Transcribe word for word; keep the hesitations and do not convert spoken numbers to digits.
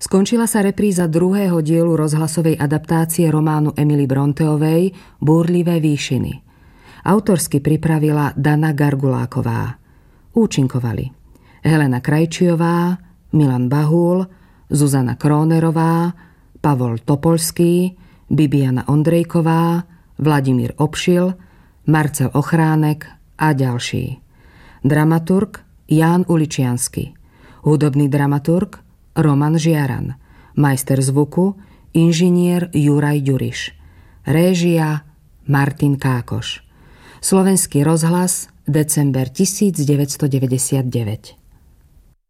Skončila sa repríza druhého dielu rozhlasovej adaptácie románu Emily Bronteovej Búrlivé výšiny. Autorsky pripravila Dana Garguláková. Účinkovali Helena Krajčiová, Milan Bahúl, Zuzana Krónerová, Pavol Topolský, Bibiana Ondrejková, Vladimír Obšil, Marcel Ochránek a ďalší. Dramaturg Ján Uličiansky. Hudobný dramaturg Roman Žiaran. Majster zvuku inžinier Juraj Ďuriš. Réžia Martin Kákoš. Slovenský rozhlas, december devätnásťstodeväťdesiatdeväť.